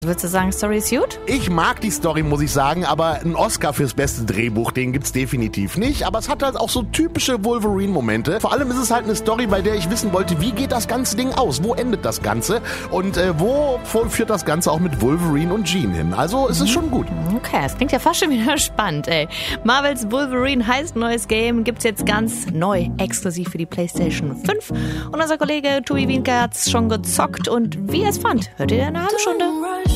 Würdest du sagen, Story ist gut? Ich mag die Story, muss ich sagen, aber einen Oscar fürs beste Drehbuch, den gibt's definitiv nicht. Aber es hat halt auch so typische Wolverine-Momente. Vor allem ist es halt eine Story, bei der ich wissen wollte, wie geht das ganze Ding aus? Wo endet das Ganze? Und wo führt das Ganze auch mit Wolverine und Jean hin? Also es ist schon gut. Okay, das klingt ja fast schon wieder spannend, ey. Marvels Wolverine heißt neues Game, gibt's jetzt ganz neu, exklusiv für die PlayStation 5. Und unser Kollege Tobi Wienke hat's schon gezockt und wie er es fand, hört ihr in einer halben Stunde.